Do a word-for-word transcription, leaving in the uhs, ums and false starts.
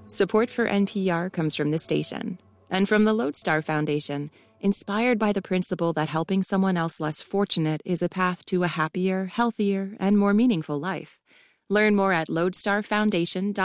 Support for N P R comes from this station and from the Lodestar Foundation, inspired by the principle that helping someone else less fortunate is a path to a happier, healthier, and more meaningful life. Learn more at lodestar foundation dot org.